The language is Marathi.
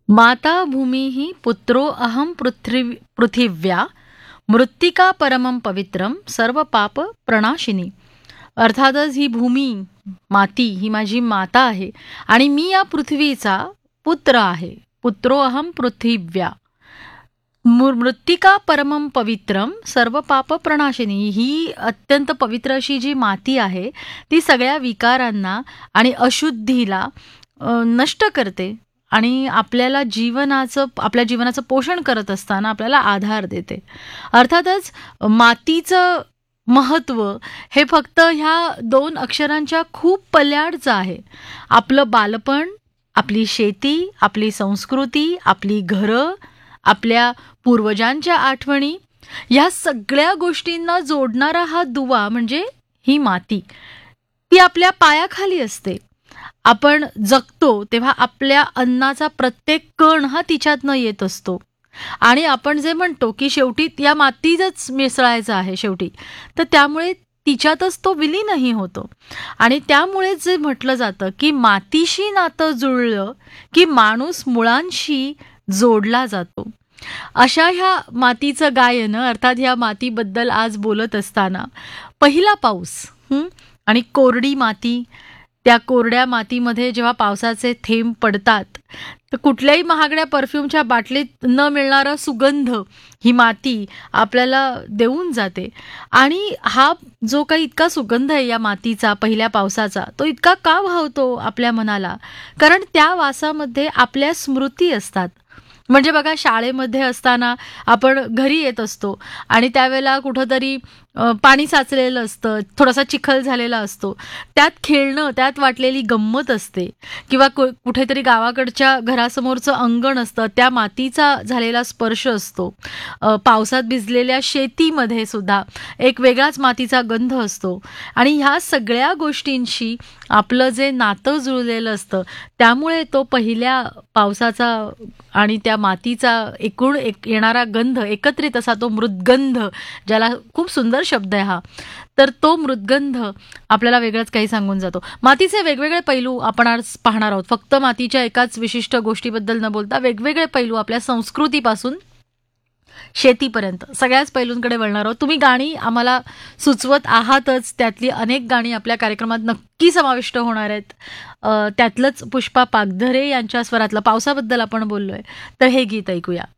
माता भूमिः पुत्रो अहं पृथिव्या मृत्तिका परमं पवित्रं सर्व पाप प्रणाशिनी. अर्थातच ही भूमी, माती ही माझी माता आहे आणि मी या पृथ्वीचा पुत्र आहे. पुत्रो अहं पृथिव्या मृत्तिका परमं पवित्रम सर्व पाप प्रणाशिनी. ही अत्यंत पवित्र अशी जी माती आहे ती सगळ्या विकारांना आणि अशुद्धीला नष्ट करते आणि आपल्या जीवनाचं पोषण करत असताना आपल्याला आधार देते. अर्थातच मातीचं महत्त्व हे फक्त ह्या 2 अक्षरांच्या खूप पल्याडचं आहे. आपलं बालपण, आपली शेती, आपली संस्कृती, आपली घरं, आपल्या पूर्वजांच्या आठवणी, या सगळ्या गोष्टींना जोडणारा हा दुवा म्हणजे ही माती. ती आपल्या पायाखाली असते. आपण जगतो तेव्हा आपल्या अन्नाचा प्रत्येक कण हा तिच्यातनं येत असतो आणि आपण जे म्हणतो की शेवटी या मातीतच मिसळायचं आहे शेवटी, तर त्यामुळे तिच्यातच तो विलीनही होतो. आणि त्यामुळे जे म्हटलं जातं की मातीशी नातं जुळलं की माणूस मुळांशी जोडला जातो. अशा ह्या मातीचं गायन, अर्थात ह्या मातीबद्दल आज बोलत असताना पहिला पाऊस आणि कोरडी माती, त्या कोरड्या मातीमध्ये जेव्हा पावसाचे थेंब पडतात तर कुठल्याही महागड्या परफ्यूमच्या बाटलीत न मिळणारा सुगंध ही माती आपल्याला देऊन जाते. आणि हा जो काही इतका सुगंध आहे या मातीचा पहिल्या पावसाचा, तो इतका का भावतो आपल्या मनाला? कारण त्या वासामध्ये आपल्या स्मृती असतात. म्हणजे बघा, शाळेमध्ये असताना आपण घरी येत असतो आणि त्यावेळेला कुठंतरी पाणी साचलेलं असतं, थोडासा चिखल झालेला असतो, त्यात खेळणं, त्यात वाटलेली गंमत असते. किंवा कुठेतरी गावाकडच्या घरासमोरचं अंगण असतं, त्या मातीचा झालेला स्पर्श असतो. पावसात भिजलेल्या शेतीमध्ये सुद्धा एक वेगळाच मातीचा गंध असतो. आणि ह्या सगळ्या गोष्टींशी आपलं जे नातं जुळलेलं असतं, त्यामुळे तो पहिल्या पावसाचा आणि त्या मातीचा एकूण येणारा गंध, एकत्रित असा तो मृद्गंध, ज्याला खूप सुंदर शब्द आहे हा, तर तो मृद्गंध आपल्याला वेगळंच काही सांगून जातो. मातीचे वेगवेगळे पैलू आपण आज पाहणार आहोत. फक्त मातीच्या एकाच विशिष्ट गोष्टीबद्दल न बोलता वेगवेगळे पैलू आपल्या संस्कृतीपासून शेतीपर्यंत सगळ्याच पैलूंकडे वळणार आहोत. तुम्ही गाणी आम्हाला सुचवत आहातच, त्यातली अनेक गाणी आपल्या कार्यक्रमात नक्की समाविष्ट होणार आहेत. त्यातलंच पुष्पा पागधरे यांच्या स्वरातलं पावसाबद्दल आपण बोललोय, तर हे गीत ऐकूया.